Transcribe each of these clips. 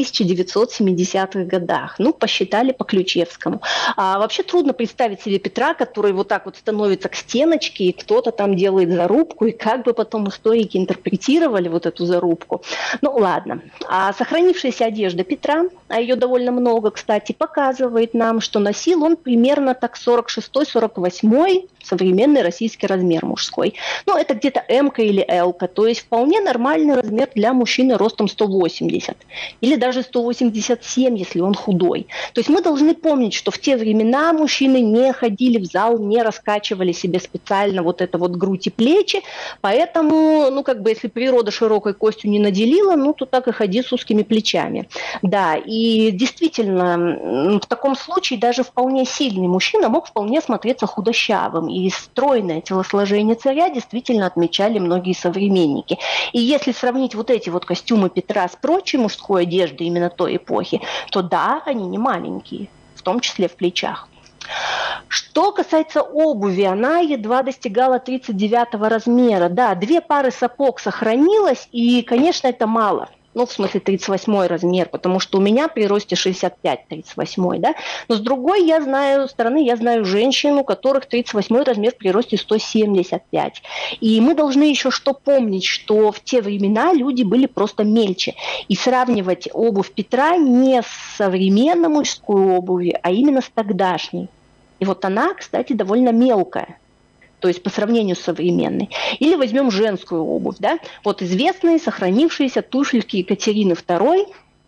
1970-х годах. Ну, посчитали по Ключевскому. А вообще трудно представить себе Петра, который вот так вот становится к стеночке, и кто-то там делает зарубку, и как бы потом историки интерпретировали вот эту зарубку. Ну, ладно. А сохранившаяся одежда Петра, а ее довольно много, кстати, показывает нам, что носил он примерно так 46-48 современный российский размер мужской. Ну, это где-то М-ка или Л-ка, то есть вполне нормальный размер для мужчины ростом 180. Или даже 187, если он худой. То есть мы должны помнить, что в те времена мужчины не ходили в зал, не раскачивали себе специально вот это вот грудь и плечи, поэтому, ну, как бы, если природа широкой костью не наделила, ну, то так и ходи с узкими плечами. Да, и действительно, в таком случае даже вполне сильный мужчина мог вполне смотреться худощавым, и стройное телосложение царя действительно отмечали многие современники. И если сравнить вот эти вот костюмы Петра с прочей мужской одеждой именно той эпохи, то да, они не маленькие, в том числе в плечах. Что касается обуви, она едва достигала 39 размера. Да, 2 пары сапог сохранилось, и, конечно, это мало. Ну, в смысле, 38 размер, потому что у меня при росте 65 38, да. Но с другой стороны, я знаю женщин, у которых 38 размер при росте 175. И мы должны еще что помнить, что в те времена люди были просто мельче. И сравнивать обувь Петра не с современной мужской обувью, а именно с тогдашней. И вот она, кстати, довольно мелкая. То есть по сравнению с современной. Или возьмем женскую обувь. Да? Вот известные, сохранившиеся туфельки Екатерины II,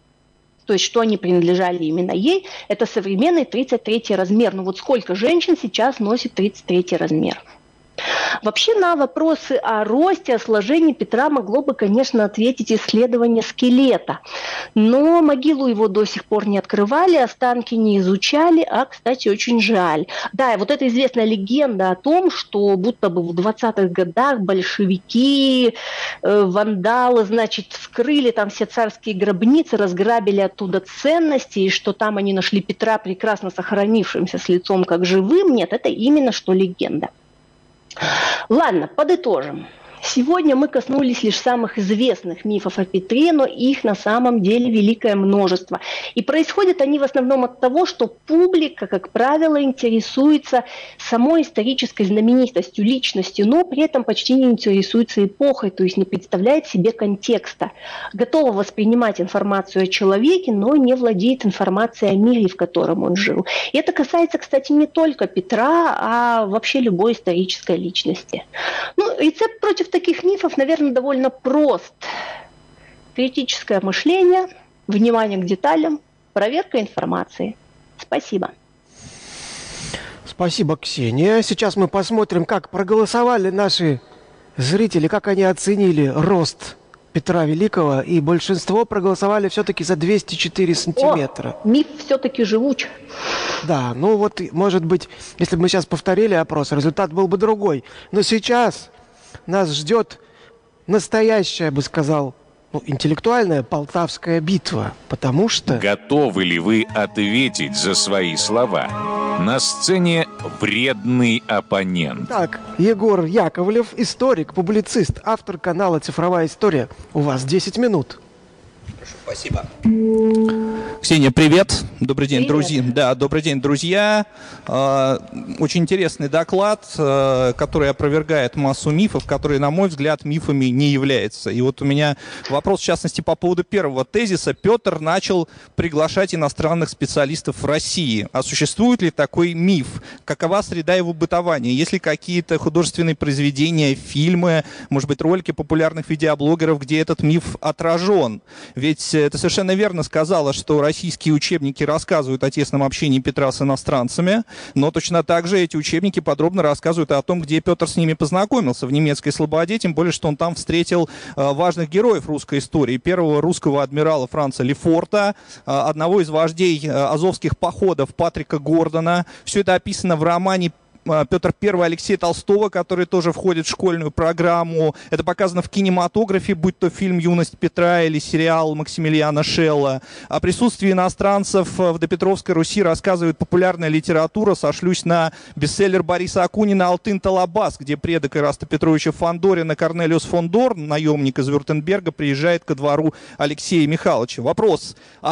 то есть что они принадлежали именно ей, это современный 33 размер. Ну вот сколько женщин сейчас носит 33 размер? Вообще на вопросы о росте, о сложении Петра могло бы, конечно, ответить исследование скелета. Но могилу его до сих пор не открывали, останки не изучали, а, кстати, очень жаль. Да, и вот эта известная легенда о том, что будто бы в 20-х годах большевики, вандалы, значит, вскрыли там все царские гробницы, разграбили оттуда ценности, и что там они нашли Петра прекрасно сохранившимся с лицом как живым. Нет, это именно что легенда. Ладно, подытожим. Сегодня мы коснулись лишь самых известных мифов о Петре, но их на самом деле великое множество. И происходят они в основном от того, что публика, как правило, интересуется самой исторической знаменитостью, личностью, но при этом почти не интересуется эпохой, то есть не представляет себе контекста. Готова воспринимать информацию о человеке, но не владеет информацией о мире, в котором он жил. И это касается, кстати, не только Петра, а вообще любой исторической личности. Ну, рецепт против таких мифов, наверное, довольно прост. Критическое мышление, внимание к деталям, проверка информации. Спасибо. Спасибо, Ксения. Сейчас мы посмотрим, как проголосовали наши зрители, как они оценили рост Петра Великого. И большинство проголосовали все-таки за 204 сантиметра. О, миф все-таки живуч. Да, ну вот, может быть, если бы мы сейчас повторили опрос, результат был бы другой. Но сейчас нас ждет настоящая, я бы сказал, интеллектуальная Полтавская битва, потому что... Готовы ли вы ответить за свои слова? На сцене вредный оппонент. Так, Егор Яковлев, историк, публицист, автор канала «Цифровая история». У вас 10 минут. Хорошо, спасибо. Ксения, привет. Добрый день, друзья. Да, добрый день, друзья. Очень интересный доклад, который опровергает массу мифов, которые, на мой взгляд, мифами не являются. И вот у меня вопрос, в частности, по поводу первого тезиса. Петр начал приглашать иностранных специалистов в России. А существует ли такой миф? Какова среда его бытования? Есть ли какие-то художественные произведения, фильмы, может быть, ролики популярных видеоблогеров, где этот миф отражен? Ведь ты совершенно верно сказала, что российские учебники рассказывают о тесном общении Петра с иностранцами, но точно так же эти учебники подробно рассказывают о том, где Петр с ними познакомился, в немецкой Слободе, тем более, что он там встретил важных героев русской истории. Первого русского адмирала Франца Лефорта, одного из вождей азовских походов Патрика Гордона. Все это описано в романе Петр I Алексея Толстого, который тоже входит в школьную программу. Это показано в кинематографе, будь то фильм «Юность Петра» или сериал Максимилиана Шелла. О присутствии иностранцев в допетровской Руси рассказывает популярная литература. Сошлюсь на бестселлер Бориса Акунина «Алтын Талабас», где предок Ираста Петровича Фандорина Корнелиус фон Дорн, наемник из Вюртемберга, приезжает ко двору Алексея Михайловича. Вопрос.